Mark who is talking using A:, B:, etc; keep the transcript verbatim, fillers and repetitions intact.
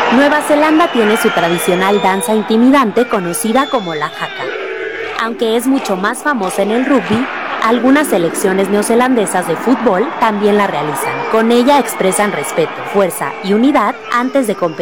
A: Nueva Zelanda tiene su tradicional danza intimidante conocida como la haka. Aunque es mucho más famosa en el rugby, algunas selecciones neozelandesas de fútbol también la realizan. Con ella expresan respeto, fuerza y unidad antes de competir.